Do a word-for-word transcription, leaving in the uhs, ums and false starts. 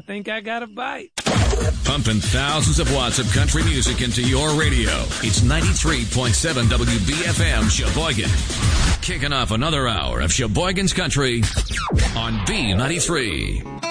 think I got a bite. Pumping thousands of watts of country music into your radio. It's ninety-three point seven W B F M Sheboygan. Kicking off another hour of Sheboygan's Country on B ninety-three.